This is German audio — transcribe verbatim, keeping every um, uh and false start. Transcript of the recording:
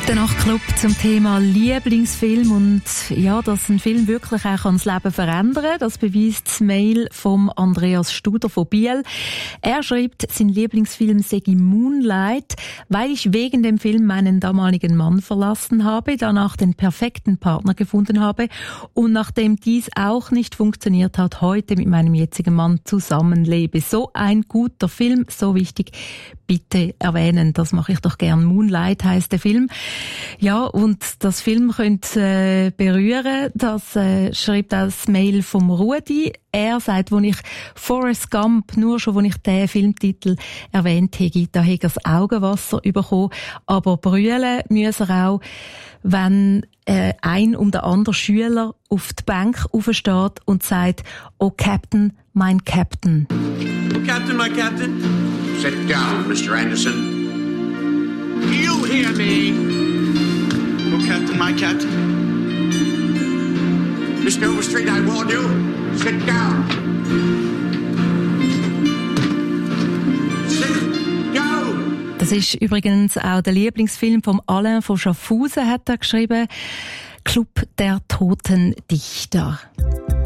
Der Nachtclub zum Thema Lieblingsfilm und ja, dass ein Film wirklich auch das Leben verändern kann, das beweist das Mail vom Andreas Studer von Biel. Er schreibt, sein Lieblingsfilm sei Moonlight, weil ich wegen dem Film meinen damaligen Mann verlassen habe, danach den perfekten Partner gefunden habe und nachdem dies auch nicht funktioniert hat, heute mit meinem jetzigen Mann zusammenlebe. So ein guter Film, so wichtig. Bitte erwähnen, das mache ich doch gern. Moonlight heisst der Film. Ja, und das Film könnte äh, berühren, das äh, schreibt das Mail vom Rudi. Er sagt, als ich Forrest Gump, nur schon, als ich den Filmtitel erwähnt habe, da hat er das Augenwasser bekommen. Aber brüllen muss er auch, wenn äh, ein und der andere Schüler auf die Bank aufsteht und sagt, oh Captain, mein Captain. Oh Captain, my Captain. Sit down, Mister Anderson. You hear me? Oh, Captain, my Captain. Mister Overstreet, I warn you. Sit down. Sit down. Das ist übrigens auch der Lieblingsfilm von Alain von Schaffhausen, hat er geschrieben. Club der Toten Dichter.